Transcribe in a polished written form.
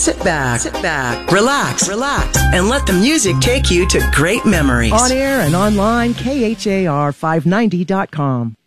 Sit back, relax, and let the music take you to great memories. On air and online, KHAR590.com.